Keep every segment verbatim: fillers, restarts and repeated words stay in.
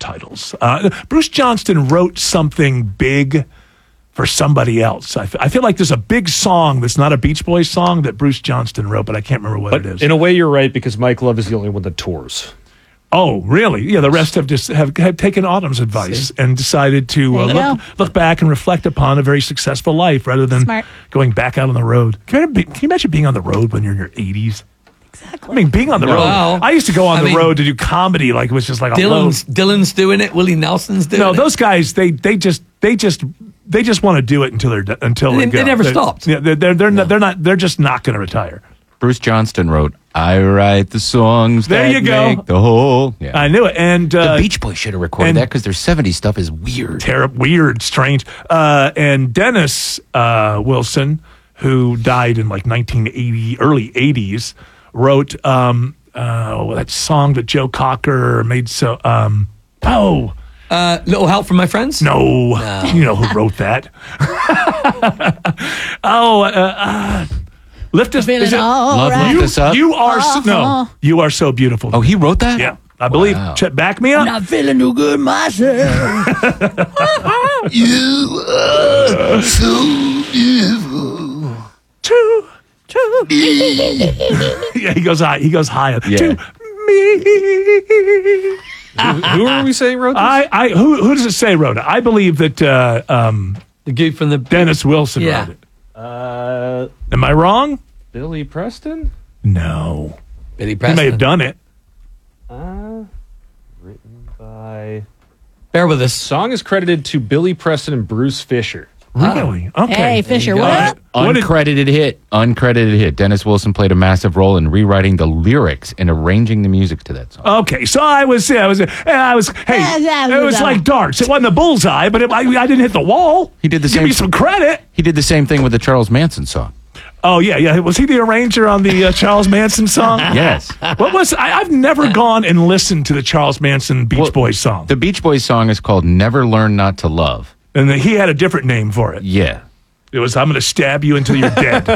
titles. Uh, Bruce Johnston wrote something big for somebody else. I, f- I feel like there's a big song that's not a Beach Boys song that Bruce Johnston wrote, but I can't remember what But it is. in a way, you're right, because Mike Love is the only one that tours. Oh, really? Yeah, the rest have just have, have taken Autumn's advice and decided to uh, There you look, go. look back and reflect upon a very successful life rather than Smart. going back out on the road. Can you, can you imagine being on the road when you're in your eighties? Exactly. I mean, being on the road. Wow. I used to go on I the mean, road to do comedy, like it was just like a Dylan's load. Dylan's doing it. Willie Nelson's doing No, it. those guys, they they just they just they just want to do it until they're do- until They- they, they go. never They're- stopped. Yeah, they're they're they're, not, they're not they're just not going to retire. Bruce Johnston wrote, I write the songs There that you go. make the whole. Yeah. I knew it, and uh, the Beach Boys should have recorded and- that because their seventies stuff is weird. terrible, weird, strange. Uh, and Dennis uh, Wilson, who died in like nineteen eighty, early eighties, wrote um, uh, that song that Joe Cocker made. So, um, oh uh, little help from my friends. no, you know who wrote that? oh, uh, uh, lift us. Feeling Is it, all Love right. Lift Us Up? you are so, no, Uh-huh. you are so beautiful. Oh, he wrote that? yeah, I believe. Wow. Chet, back me up. Not feeling too good myself. You are so beautiful. To, to yeah, he goes high. He goes high. Yeah. To me. Who, who are we saying wrote this? I, I, who, who does it say wrote it? I believe that uh, um, The dude from the Dennis Wilson Yeah. wrote it. Uh, Am I wrong? Billy Preston? No, Billy he Preston. may have done it. Uh, written by... Bear with us. Song is credited to Billy Preston and Bruce Fisher. Really? Okay. Hey, Fisher, go. what up? What did- Uncredited hit. Uncredited hit. Dennis Wilson played a massive role in rewriting the lyrics and arranging the music to that song. Okay, so I was, yeah, I was, I was. Hey, it was like darts. It wasn't a bullseye, but it, I, I didn't hit the wall. He did the Give same- me some credit. He did the same thing with the Charles Manson song. Oh yeah, yeah. Was he the arranger on the uh, Charles Manson song? Yes. What was? I, I've never gone and listened to the Charles Manson Beach Well, Boys song, The Beach Boys song is called Never Learn Not to Love. and he had a different name for it. Yeah. It was "I'm going to stab you until you're dead."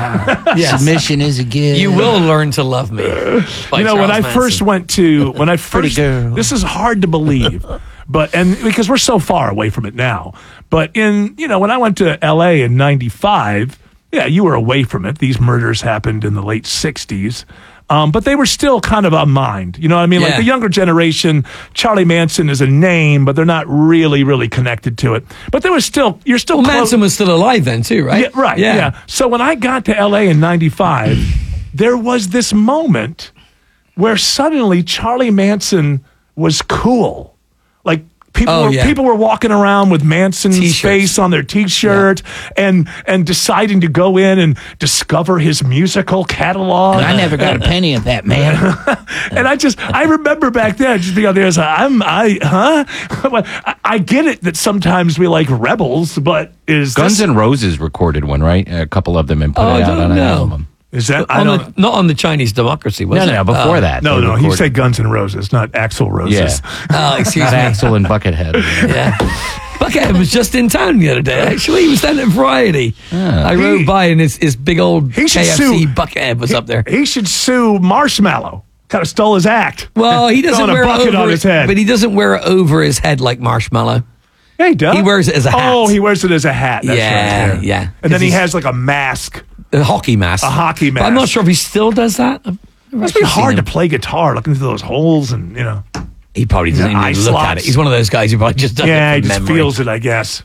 Yes. Submission is a gift. You will learn to love me. by You know, when Charles I Manson. first went to when I first girl. this is hard to believe, but and because we're so far away from it now, but in you know when I went to L A in ninety-five, yeah, you were away from it. These murders happened in the late sixties. Um, but they were still kind of on mind. You know what I mean? Like Yeah. the younger generation, Charlie Manson is a name, but they're not really, really connected to it. But there was still, you're still Well, close. Manson was still alive then too, right? Yeah, right. Yeah. So when I got to L A in ninety-five, there was this moment where suddenly Charlie Manson was cool. Like people Oh, were, yeah. people were walking around with Manson's T-shirts. face on their T-shirt and and deciding to go in and discover his musical catalog. I never got a penny of that, man. And I just, I remember back then just being out there, as I'm, I, huh? I, I get it that sometimes we like rebels, but is Guns this, N' Roses recorded one, right? A couple of them and put Oh, it I out don't on an know. album. is that, I On don't the, not on the Chinese Democracy, was No, it? no, no, before Oh. that. No, they no, he recorded- said Guns N' Roses, not Axl Roses. Yeah. Oh, excuse Not me. Axel and Buckethead. Yeah. Buckethead was just in town the other day, actually. He was down at Variety. I He- rode by and his, his big old He K should F sue- C Buckethead was up there. He should sue Marshmallow. Kind of stole his act. Well, he doesn't Throwing a wear it bucket over on his head. but he doesn't wear it over his head like Marshmallow. Yeah, he does. He wears it as a hat. Oh, he wears it as a hat. That's Yeah, right. yeah. And then 'Cause he he's- has like a mask. A hockey mask. A hockey But I'm not mask. sure if he still does that. I've never Must be actually seen hard to him. play guitar looking through those holes and, you know. He probably doesn't Yeah, even eye look at slots. it. He's one of those guys who probably just does Yeah, it he from just memory. feels it, I guess.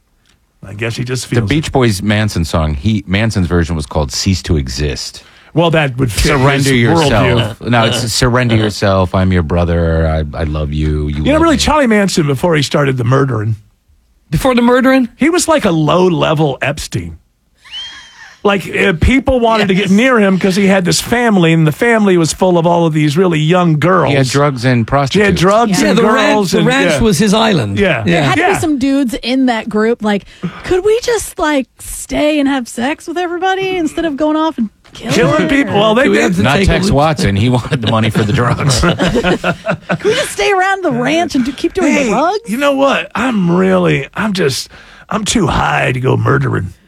I guess he just feels The Beach Boys Manson song, he Manson's version was called Cease to Exist. it. Well, that would fit Surrender his yourself. worldview. No, it's surrender yourself. I'm your brother. I, I love you. You, You know, love really, me. Charlie Manson, before he started the murdering, Before the murdering? he was like a low-level Epstein. Like, uh, people wanted to get near him because he had this family, and the family was full of all of these really young girls. He had drugs and He prostitutes. had drugs Yeah, and the girls. ranch, the and, ranch yeah. was his island. Yeah. There yeah. had to Yeah. be some dudes in that group. Like, could we just like stay and have sex with everybody instead of going off and killing, killing people. Well, they Do we did. have to Not take Tex a- Watson. He wanted the money for the drugs. Could we just stay around the ranch and do, keep doing Hey, drugs? you know what? I'm really, I'm just, I'm too high to go murdering.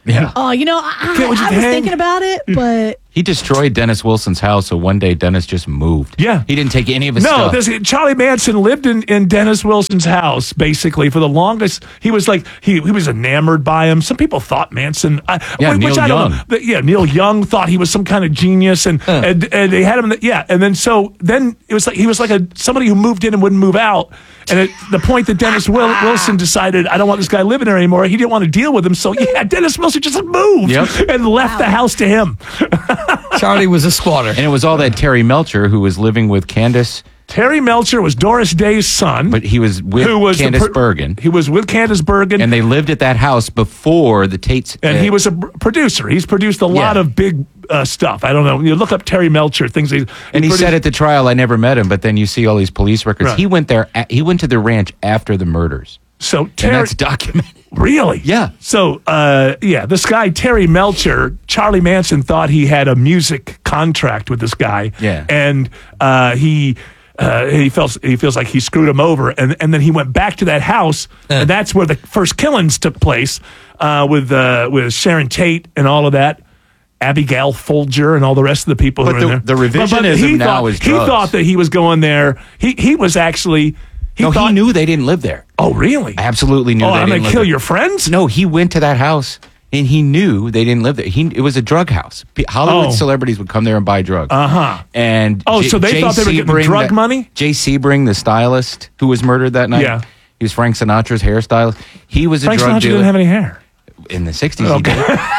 Yeah. Oh, you know, I, Can't we just I was hang? thinking about it, but He destroyed Dennis Wilson's house, so one day Dennis just moved. Yeah. He didn't take any of his No, stuff. this, Charlie Manson lived in, in Dennis Wilson's house basically for the longest. He was like he he was enamored by him. Some people thought Manson, I, Yeah, which Neil I don't Young. know. But, yeah, Neil Young thought he was some kind of genius, and and, and they had him. In the, yeah, and then so then it was like he was like a somebody who moved in and wouldn't move out. And at the point that Dennis Wil- Wilson decided, I don't want this guy living there anymore, he didn't want to deal with him. So yeah, Dennis Wilson just moved Yep. and left the house to him. Charlie was a squatter. and it was all that Terry Melcher who was living with Candace, Terry Melcher was Doris Day's son. but he was with who was the Candace pro- Bergen. He was with Candace Bergen. And they lived at that house before the Tates. And uh, he was a pr- producer. He's produced a lot Yeah. of big uh, stuff. I don't know. You look up Terry Melcher, things he. And he produced- said at the trial, I never met him, but then you see all these police records. Right. He went there. a- He went to the ranch after the murders, So and Terry, that's documented. really, Yeah. So uh, yeah, this guy Terry Melcher, Charlie Manson thought he had a music contract with this guy. Yeah. and uh, he. Uh, he feels he feels like he screwed him over, and and then he went back to that house, and that's where the first killings took place uh, with uh, with Sharon Tate and all of that. Abigail Folger and all the rest of the people But who were the- in there. the revisionism he now thought, is he drugs. thought that he was going there. He he was actually he no, thought he knew they didn't live there. Oh really? Absolutely knew Oh, they I'm didn't gonna live kill there. your friends? No, he went to that house and he knew they didn't live there. He it was a drug house. P- Hollywood Oh. celebrities would come there and buy drugs. Uh huh. And Oh, J- so they Jay thought they were getting Sebring, drug the- money? Jay Sebring, the stylist who was murdered that night. Yeah. He was Frank Sinatra's hairstylist. He was Frank a drug Sinatra dealer. didn't have any hair. In the sixties, Okay. he did.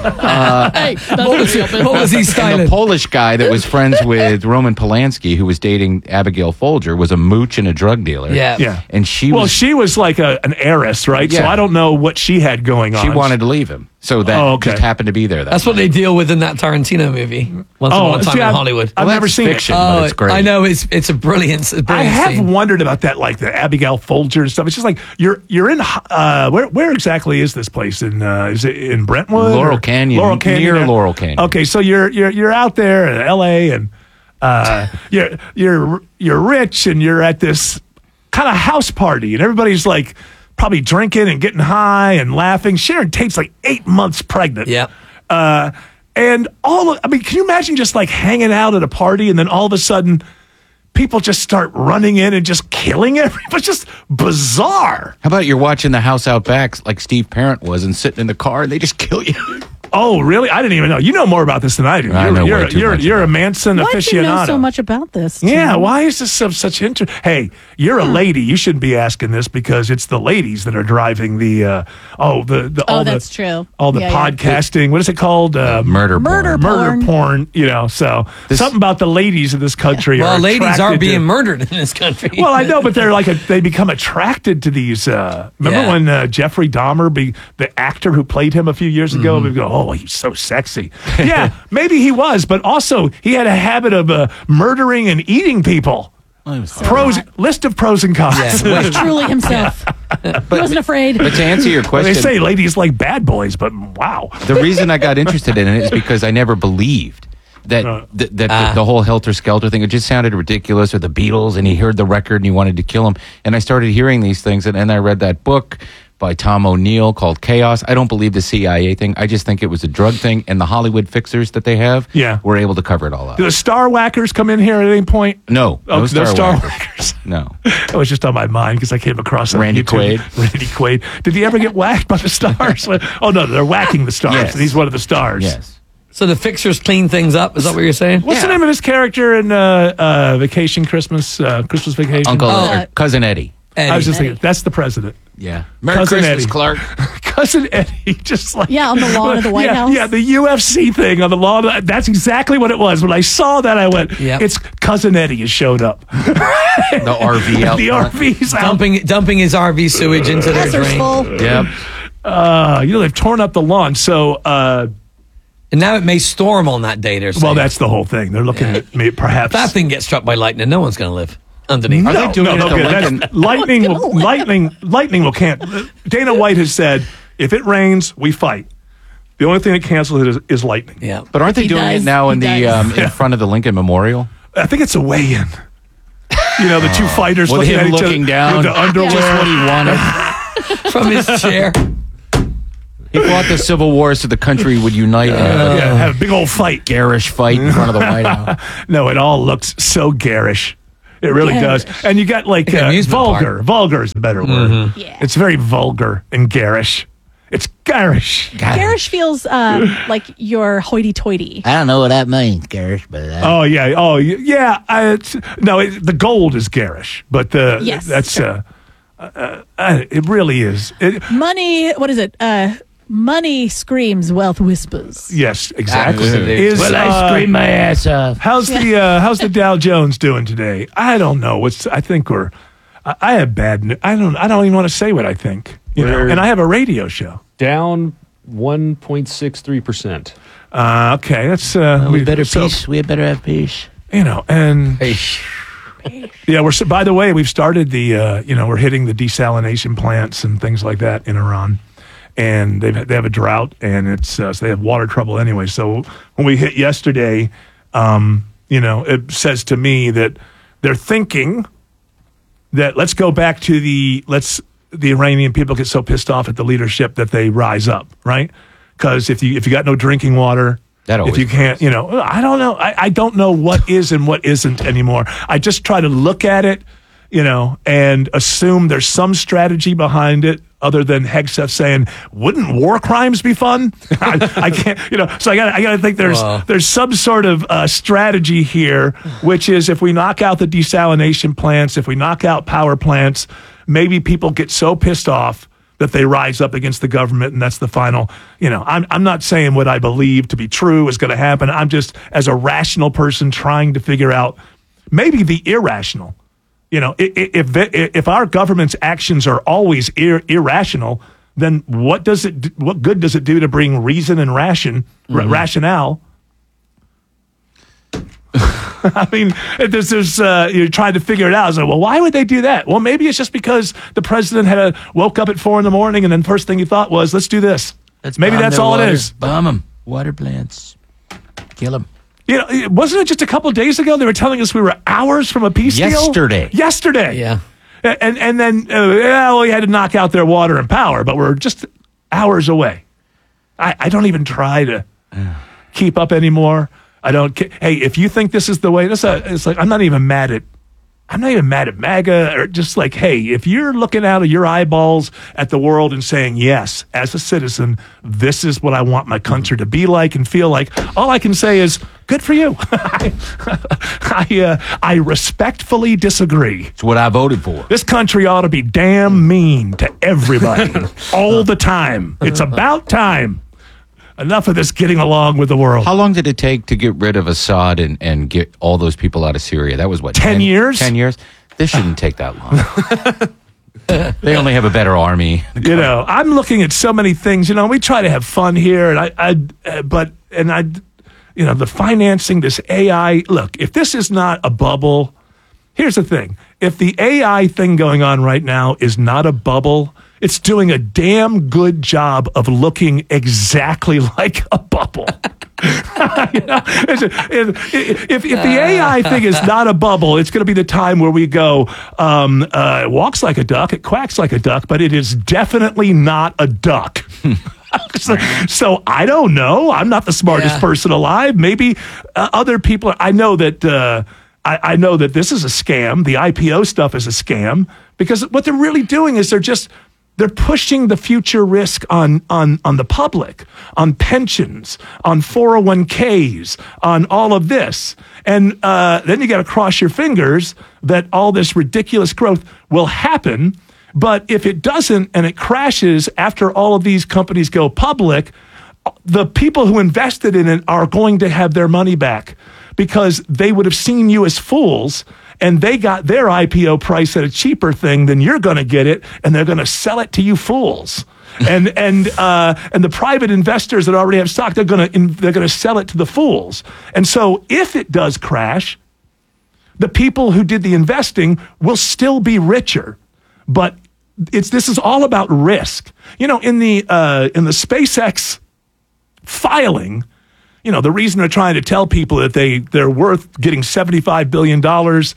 hey, What was, he, what was he And styling? the Polish guy that was friends with Roman Polanski, who was dating Abigail Folger, was a mooch and a drug dealer. Yeah. Yeah. And she Well, was she was like a, an heiress, right? So Yeah. I don't know what she had going on. she wanted to leave him. So that Oh, okay. just happened to be there. That That's what they deal with in that Tarantino movie. Once Oh, upon a time see, in I've- Hollywood. I've Well, never that's seen fiction. it. but Oh, it's great. I know it's it's a brilliant, a I brilliant have scene. wondered about that, like the Abigail Folger and stuff. It's just like you're you're in uh, where where exactly is this place in uh, is it in Brentwood? Laurel or- Canyon, Laurel Canyon, near yeah. Laurel Canyon. Okay, so you're you're you're out there in L A and uh, you're you're you're rich and you're at this kind of house party and everybody's like probably drinking and getting high and laughing. Sharon Tate's like eight months pregnant. Yep. Uh, and all of, I mean, can you imagine just like hanging out at a party and then all of a sudden people just start running in and just killing everybody? It's just bizarre. How about you're watching the house out back like Steve Parent was and sitting in the car and they just kill you? Oh, really? I didn't even know. You know more about this than I do. I you're know you're, way too you're, much you're a about Manson why aficionado. do you know so much about this? Tim? Yeah, why is this of such interest? Hey, you're a lady. You shouldn't be asking this because it's the ladies that are driving the uh, oh the, the Oh, all that's the, true. all the Yeah, yeah. podcasting. What is it called? Uh, Murder porn. Murder murder porn. porn. You know, so This- something about the ladies of this country. Well, are ladies are attracted being to, murdered in this country. Well, I know, but they're like a, they become attracted to these. Uh, remember Yeah. when uh, Jeffrey Dahmer, be, the actor who played him a few years ago, Mm-hmm. we go, "Oh, he's so sexy." Yeah, maybe he was, but also he had a habit of uh, murdering and eating people. Pros hot. list of pros and cons. Yeah. He's truly himself. he wasn't afraid. But to answer your They question, say ladies like bad boys, but wow. the reason I got interested in it is because I never believed that Uh. th- that Ah. the, the whole Helter Skelter thing, it just sounded ridiculous, or the Beatles, and he heard the record and he wanted to kill him. And I started hearing these things, and, and I read that book by Tom O'Neill called Chaos. I don't believe the C I A thing. I just think it was a drug thing, and the Hollywood fixers that they have Yeah. were able to cover it all up. Do the Star Whackers come in here at any point? No, Oh, no the Star, Star Whackers. Whackers. No. That was just on my mind because I came across on Randy YouTube. Quaid. Randy Quaid. Did he ever get whacked by the stars? Oh no, they're whacking the stars, Yes. and he's one of the stars. Yes. so the fixers clean things up. Is that what you're saying? What's the Yeah. name of this character in uh, uh, Vacation Christmas? Uh, Christmas Vacation. Uncle Oh. or cousin Eddie. Eddie. I was just thinking that's the president. Yeah. Merry Cousin Christmas, Eddie. Clark. Cousin Eddie, just like Yeah, on the lawn of the White yeah, House. Yeah, the U F C thing on the lawn. of- That's exactly what it was. When I saw that, I went, Yep. "It's Cousin Eddie has showed up." The R V out the front. R V's out. dumping dumping his R V sewage into their Presser's drain. full. Yep. Uh, you know, they've torn up the lawn. So, uh, And now it may storm on that day. They're saying. well, that's the whole thing. They're looking at me perhaps. If that thing gets struck by lightning, no one's going to live underneath. Are it. they doing it at the okay, that's- Lincoln- lightning, will, lightning, lightning will can't. Dana White has said, if it rains, we fight. The only thing that cancels it is, is lightning. Yeah. But aren't they He doing does. it now in He the does. um, in front of the Lincoln Memorial? I think it's a weigh-in. You know, the two fighters With looking him at each looking other down, with the underwear. just what he wanted. From his chair. He fought the Civil War so the country would unite and have a yeah, have a big old fight. garish fight in front of the White House. No, it all looks so garish. It really Garish. does. And you got like Like an uh, amusement vulgar. park. Vulgar is a better word. Yeah. It's very vulgar and garish. It's garish. Garish feels um, like you're hoity-toity. I don't know what that means, Garish, but uh, Oh yeah. Oh y- yeah. I, it's, no, it, the gold is garish, but the Yes, that's sure. uh, uh, uh, it really is. It, Money, what is it? Uh, money screams, wealth whispers. yes, exactly. Absolutely. Is, well, I uh, screamed my ass off. How's the uh, how's the Dow Jones doing today? I don't know. What's I think we're I, I have bad news. I don't I don't even want to say what I think. You know, We're- and I have a radio show. Down one point six three percent. Uh, okay, that's uh, We better so, peace. We had better have peace. You know, and Hey, yeah, we're so- by the way, we've started the uh, you know we're hitting the desalination plants and things like that in Iran, and they've they have a drought and it's uh, so they have water trouble anyway. So when we hit yesterday, um, you know, it says to me that they're thinking that let's go back to the let's the Iranian people get so pissed off at the leadership that they rise up, right? Because if you if you got no drinking water, That if always you can't, you know, I don't know, I, I don't know what is and what isn't anymore. I just try to look at it, you know, and assume there's some strategy behind it. Other than Hegseth saying, "Wouldn't war crimes be fun?" I, I can't, you know. So I got, I got to think there's Wow. there's some sort of uh, strategy here, which is if we knock out the desalination plants, if we knock out power plants, maybe people get so pissed off that they rise up against the government, and that's the final. You know, I'm I'm not saying what I believe to be true is going to happen. I'm just as a rational person trying to figure out maybe the irrational. You know, i- i- if if our government's actions are always ir- irrational, then what does it? do- What good does it do to bring reason and ration ra- rationale? I mean, there's, there's uh, you're trying to figure it out. It's like, well, why would they do that? Well, maybe it's just because the president had a, woke up at four in the morning and then first thing he thought was, let's do this. Let's maybe bomb that's their all water. it is. Bomb them. Water plants. Kill them. You know, it- wasn't it just a couple of days ago they were telling us we were hours from a peace deal? Yesterday. Yesterday. yeah. And and then uh, yeah, well, we had to knock out their water and power, but we're just hours away. I, I don't even try to keep up anymore. I don't. ca- Hey, if you think this is the way, this uh, it's like I'm not even mad at. I'm not even mad at MAGA or just like, hey, if you're looking out of your eyeballs at the world and saying, yes, as a citizen, this is what I want my country to be like and feel like, all I can say is, good for you. I, I, uh, I respectfully disagree. It's what I voted for. This country ought to be damn mean to everybody all the time. It's about time. Enough of this getting along with the world. How long did it take to get rid of Assad and, and get all those people out of Syria? That was what? Ten years? Ten years? This shouldn't take that long. They only have a better army. You know, I'm looking at so many things. You know, we try to have fun here, and I, I, uh, but and I, you know, the financing, this A I. Look, if this is not a bubble, here's the thing: if the A I thing going on right now is not a bubble, it's doing a damn good job of looking exactly like a bubble. You know, it's a- if, if, if the A I thing is not a bubble, it's going to be the time where we go, um, uh, it walks like a duck, it quacks like a duck, but it is definitely not a duck. so, so I don't know. I'm not the smartest Yeah. person alive. Maybe uh, other people. I know that. Uh, I, I know that this is a scam. The I P O stuff is a scam because what they're really doing is they're just. They're pushing the future risk on, on, on the public, on pensions, on four oh one k's, on all of this. And uh, then you got to cross your fingers that all this ridiculous growth will happen. But if it doesn't and it crashes after all of these companies go public, the people who invested in it are going to have their money back because they would have seen you as fools and they got their I P O price at a cheaper thing than you're going to get it, and they're going to sell it to you fools. and and uh, and the private investors that already have stock, they're going to they're going to sell it to the fools. And so, if it does crash, the people who did the investing will still be richer, but it's this is all about risk. You know, in the uh, in the SpaceX filing. You know, the reason they're trying to tell people that they, they're worth getting seventy-five billion dollars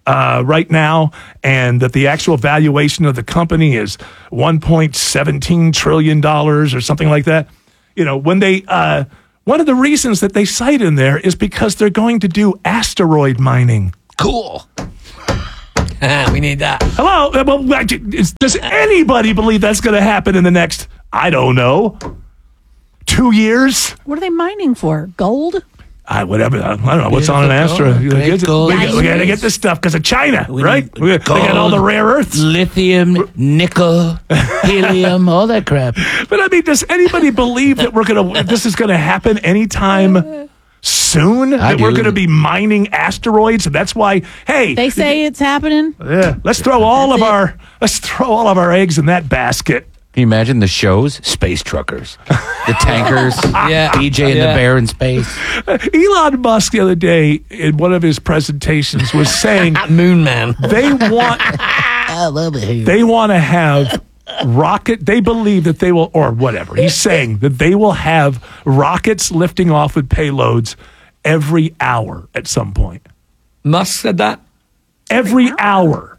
uh, right now, and that the actual valuation of the company is one point one seven trillion dollars or something like that. You know, when they, uh, one of the reasons that they cite in there is because they're going to do asteroid mining. Cool. we need that. Hello? Uh, well, is- Does anybody believe that's going to happen in the next, I don't know, two years? What are they mining for? Gold? I, whatever. I don't know what's on an Beautiful asteroid. gold, great We, gold. got- we got to get this stuff because of China, We right? need We, they got all the gold. rare earths. Lithium, nickel, helium, all that crap. But I mean, does anybody believe that we're gonna? This is going to happen anytime soon? I that we're do. going to be mining asteroids, and that's why. Hey, They say it's happening. yeah, let's throw all of That's it. our let's throw all of our eggs in that basket. Can you imagine the shows? Space truckers, the tankers, Yeah. B J and Yeah. the Bear in space. Elon Musk the other day in one of his presentations was saying Moon Man. they want I love it here. they want to have rocket. They believe that they will, or whatever. He's saying that they will have rockets lifting off with payloads every hour at some point. Musk said that. Every hour.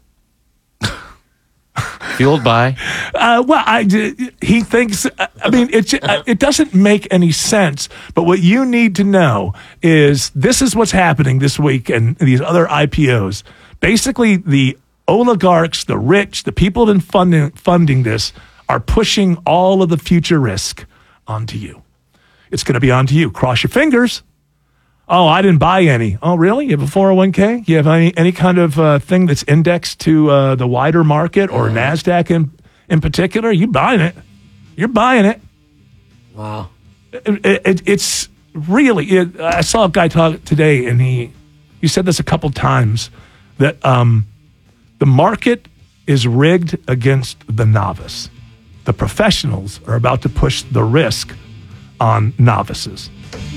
Fueled by. Uh, well, I, he thinks, I mean, it, it doesn't make any sense. But what you need to know is this is what's happening this week and these other I P Os. Basically, the oligarchs, the rich, the people that have been funding, funding this are pushing all of the future risk onto you. It's going to be onto you. Cross your fingers. Oh, I didn't buy any. Oh, really? You have a four oh one k? You have any, any kind of uh, thing that's indexed to uh, the wider market or NASDAQ in, in particular? You buying it. You're buying it. Wow. It, it, it's really, it, I saw a guy talk today, and he, he said this a couple times, that um, the market is rigged against the novice. The professionals are about to push the risk on novices.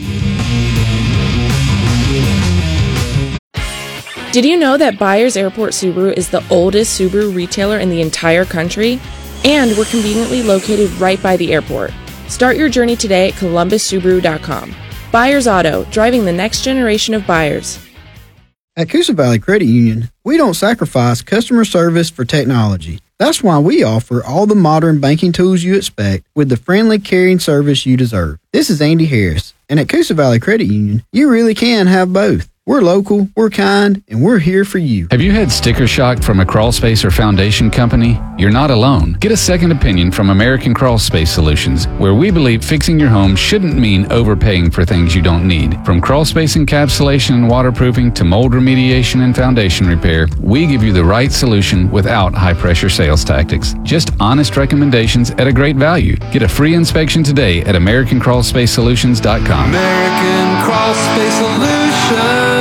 Did you know that Byers Airport Subaru is the oldest Subaru retailer in the entire country? And we're conveniently located right by the airport. Start your journey today at columbus subaru dot com. Byers Auto, driving the next generation of buyers. At Coosa Valley Credit Union, we don't sacrifice customer service for technology. That's why we offer all the modern banking tools you expect with the friendly, caring service you deserve. This is Andy Harris, and at Coosa Valley Credit Union, you really can have both. We're local, we're kind, and we're here for you. Have you had sticker shock from a crawl space or foundation company? You're not alone. Get a second opinion from American Crawl Space Solutions, where we believe fixing your home shouldn't mean overpaying for things you don't need. From crawl space encapsulation and waterproofing to mold remediation and foundation repair, we give you the right solution without high-pressure sales tactics. Just honest recommendations at a great value. Get a free inspection today at american crawl space solutions dot com. American Crawl Space Solutions.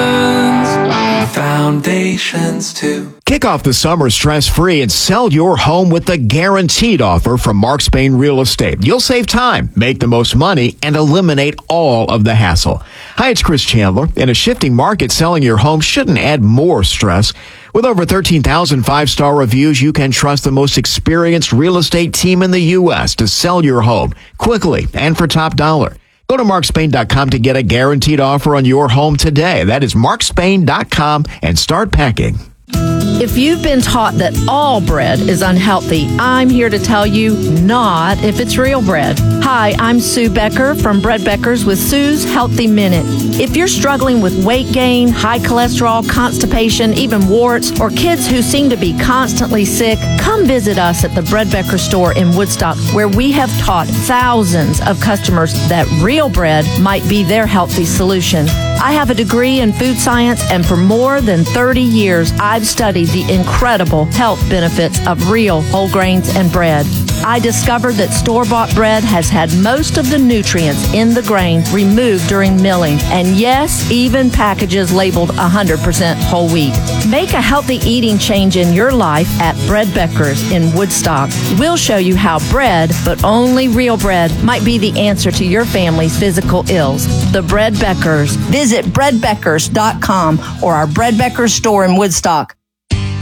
Foundations too. Kick off the summer stress-free and sell your home with the guaranteed offer from Mark Spain Real Estate. You'll save time, make the most money, and eliminate all of the hassle. Hi, it's Chris Chandler. In a shifting market, selling your home shouldn't add more stress. With over thirteen thousand five-star reviews, you can trust the most experienced real estate team in the U S to sell your home quickly and for top dollar. Go to mark spain dot com to get a guaranteed offer on your home today. That is mark spain dot com and start packing. If you've been taught that all bread is unhealthy, I'm here to tell you not if it's real bread. Hi, I'm Sue Becker from Bread Beckers with Sue's Healthy Minute. If you're struggling with weight gain, high cholesterol, constipation, even warts, or kids who seem to be constantly sick, come visit us at the Bread Becker store in Woodstock, where we have taught thousands of customers that real bread might be their healthy solution. I have a degree in food science, and for more than thirty years, I've studied the incredible health benefits of real whole grains and bread. I discovered that store-bought bread has had most of the nutrients in the grain removed during milling, and yes, even packages labeled one hundred percent whole wheat. Make a healthy eating change in your life at Bread Beckers in Woodstock. We'll show you how bread, but only real bread, might be the answer to your family's physical ills. The Bread Beckers. Visit bread beckers dot com or our Bread Beckers store in Woodstock.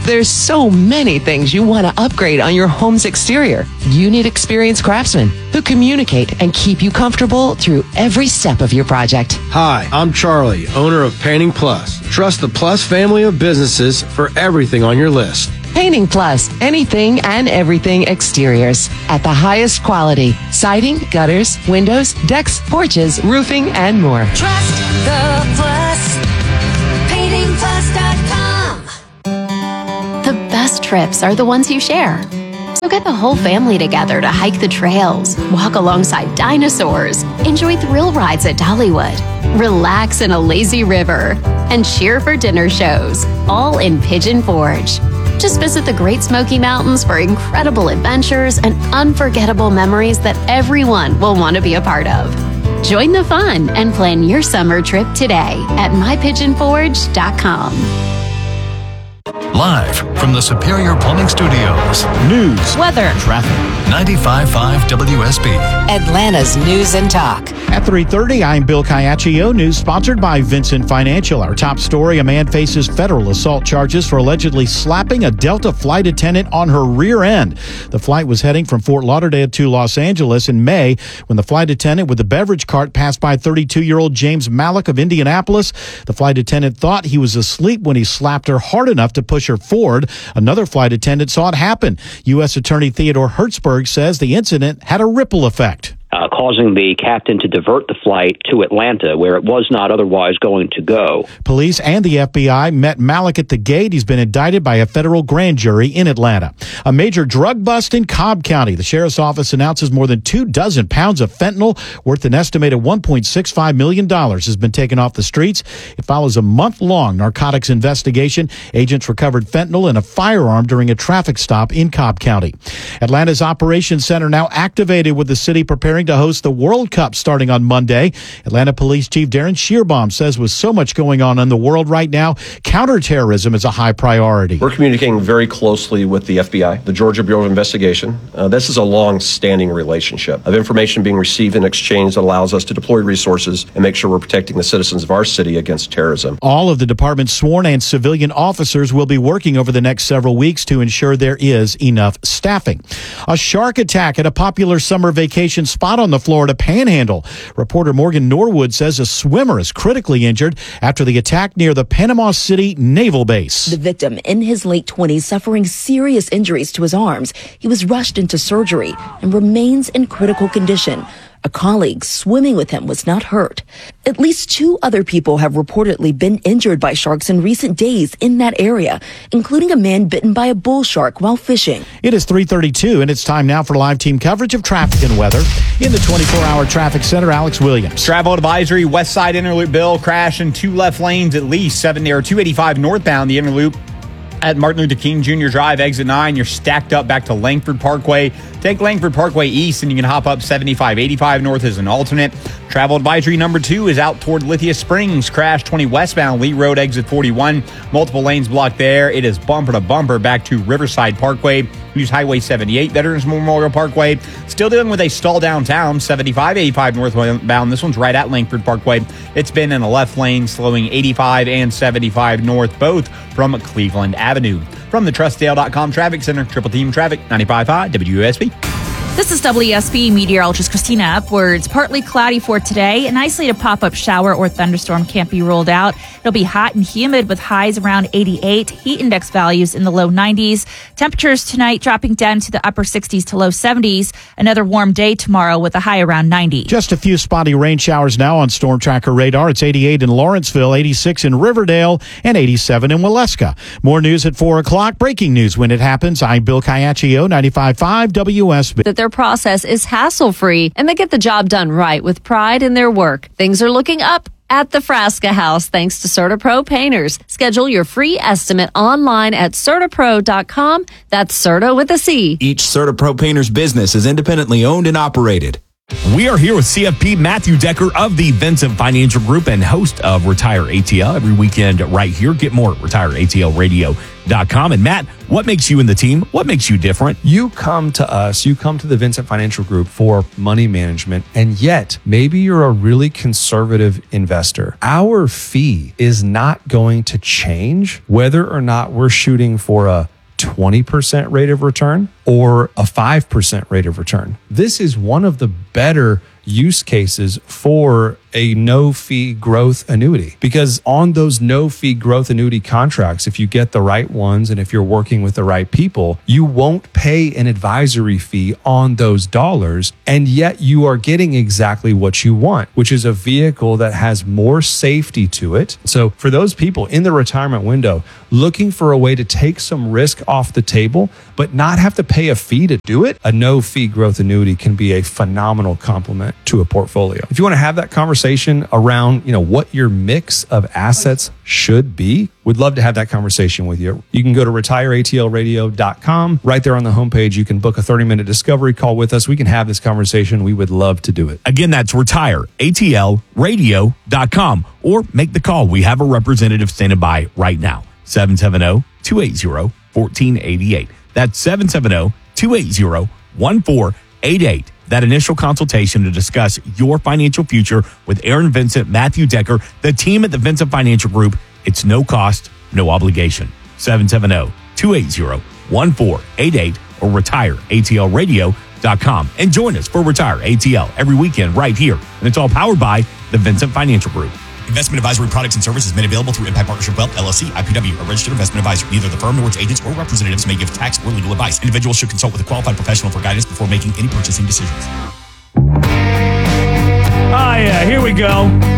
There's so many things you want to upgrade on your home's exterior. You need experienced craftsmen who communicate and keep you comfortable through every step of your project. Hi, I'm Charlie, owner of Painting Plus. Trust the Plus family of businesses for everything on your list. Painting Plus, anything and everything exteriors at the highest quality. Siding, gutters, windows, decks, porches, roofing, and more. Trust the Plus. painting plus dot com. The best trips are the ones you share. So get the whole family together to hike the trails, walk alongside dinosaurs, enjoy thrill rides at Dollywood, relax in a lazy river, and cheer for dinner shows, all in Pigeon Forge. Just visit the Great Smoky Mountains for incredible adventures and unforgettable memories that everyone will want to be a part of. Join the fun and plan your summer trip today at my pigeon forge dot com. Live from the Superior Plumbing Studios. News, weather, traffic. ninety-five point five W S B. Atlanta's News and Talk. At three thirty, I'm Bill Caiaccio. News sponsored by Vincent Financial. Our top story, a man faces federal assault charges for allegedly slapping a Delta flight attendant on her rear end. The flight was heading from Fort Lauderdale to Los Angeles in May when the flight attendant with the beverage cart passed by thirty-two-year-old James Malik of Indianapolis. The flight attendant thought he was asleep when he slapped her hard enough to push her forward. Another flight attendant saw it happen. U S Attorney Theodore Hertzberg says the incident had a ripple effect. Uh, causing the captain to divert the flight to Atlanta, where it was not otherwise going to go. Police and the F B I met Malik at the gate. He's been indicted by a federal grand jury in Atlanta. A major drug bust in Cobb County. The sheriff's office announces more than two dozen pounds of fentanyl worth an estimated one point six five million dollars has been taken off the streets. It follows a month-long narcotics investigation. Agents recovered fentanyl and a firearm during a traffic stop in Cobb County. Atlanta's Operations Center now activated with the city preparing to host the World Cup starting on Monday. Atlanta Police Chief Darren Shearbaum says with so much going on in the world right now, counterterrorism is a high priority. We're communicating very closely with the F B I, the Georgia Bureau of Investigation. Uh, this is a long-standing relationship of information being received and exchanged that allows us to deploy resources and make sure we're protecting the citizens of our city against terrorism. All of the department's sworn and civilian officers will be working over the next several weeks to ensure there is enough staffing. A shark attack at a popular summer vacation spot on the Florida Panhandle. Reporter Morgan Norwood says a swimmer is critically injured after the attack near the Panama City Naval Base. The victim, in his late twenties, suffering serious injuries to his arms. He was rushed into surgery and remains in critical condition. A colleague swimming with him was not hurt. At least two other people have reportedly been injured by sharks in recent days in that area, including a man bitten by a bull shark while fishing. It is three thirty-two, and it's time now for live team coverage of traffic and weather. In the twenty-four hour traffic center, Alex Williams. Travel advisory, West Side Interloop, Bill, crash in two left lanes at least, seven or two eighty-five northbound, the Interloop at Martin Luther King Junior Drive, exit nine. You're stacked up back to Langford Parkway. Take Langford Parkway east and you can hop up seventy-five eighty-five north as an alternate. Travel advisory number two is out toward Lithia Springs. Crash twenty westbound, Lee Road, exit forty-one. Multiple lanes blocked there. It is bumper to bumper back to Riverside Parkway. Use Highway seventy-eight, Veterans Memorial Parkway. Still dealing with a stall downtown, seventy-five eighty-five northbound. This one's right at Langford Parkway. It's been in the left lane, slowing eighty-five and seventy-five north, both from Cleveland Avenue. From the Trust Dale dot com Traffic Center, Triple Team Traffic, ninety-five point five W S B. This is W S B meteorologist Christina Upwards. Partly cloudy for today. An isolated pop-up shower or thunderstorm can't be ruled out. It'll be hot and humid with highs around eighty-eight. Heat index values in the low nineties. Temperatures tonight dropping down to the upper sixties to low seventies. Another warm day tomorrow with a high around ninety. Just a few spotty rain showers now on Storm Tracker radar. It's eighty-eight in Lawrenceville, eighty-six in Riverdale, and eighty-seven in Waleska. More news at four o'clock. Breaking news when it happens. I'm Bill Caiaccio, ninety-five point five W S B. That their process is hassle-free and they get the job done right with pride in their work. Things are looking up at the Frasca House thanks to CertaPro Painters. Schedule your free estimate online at Certapro dot com. That's Certa with a C. Each CertaPro Painters business is independently owned and operated. We are here with C F P Matthew Decker of the Vincent Financial Group and host of Retire A T L every weekend right here. Get more at retire A T L radio dot com. And Matt, what makes you and the team, what makes you different? You come to us, you come to the Vincent Financial Group for money management, and yet maybe you're a really conservative investor. Our fee is not going to change whether or not we're shooting for a twenty percent rate of return or a five percent rate of return. This is one of the better use cases for a no-fee growth annuity, because on those no-fee growth annuity contracts, if you get the right ones and if you're working with the right people, you won't pay an advisory fee on those dollars, and yet you are getting exactly what you want, which is a vehicle that has more safety to it. So for those people in the retirement window looking for a way to take some risk off the table but not have to pay a fee to do it, a no-fee growth annuity can be a phenomenal complement to a portfolio. If you want to have that conversation around, you know, what your mix of assets should be, we'd love to have that conversation with you. You can go to retire A T L radio dot com. Right there on the homepage, you can book a thirty minute discovery call with us. We can have this conversation. We would love to do it. Again, that's retire A T L radio dot com, or make the call. We have a representative standing by right now. seven seven zero, two eight zero, one four eight eight. That's seven seven zero, two eight zero, one four eight eight. That initial consultation to discuss your financial future with Aaron Vincent, Matthew Decker, the team at the Vincent Financial Group. It's no cost, no obligation. seven seven zero, two eight zero, one four eight eight or retire A T L radio dot com. And join us for Retire A T L every weekend right here. And it's all powered by the Vincent Financial Group. Investment advisory products and services made available through Impact Partnership Wealth, L L C, I P W, a registered investment advisor. Neither the firm nor its agents or representatives may give tax or legal advice. Individuals should consult with a qualified professional for guidance before making any purchasing decisions. Ah, yeah, here we go.